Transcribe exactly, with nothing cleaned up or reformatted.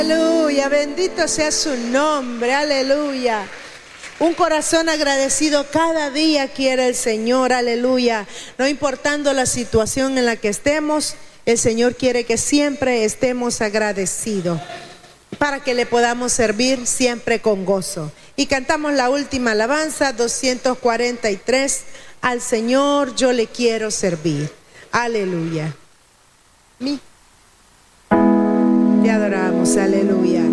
Aleluya, bendito sea su nombre, aleluya. Un corazón agradecido cada día quiere el Señor, aleluya. No importando la situación en la que estemos, el Señor quiere que siempre estemos agradecidos para que le podamos servir siempre con gozo. Y cantamos la última alabanza, doscientos cuarenta y tres, al Señor yo le quiero servir, aleluya. Mi. Te adoramos, aleluya.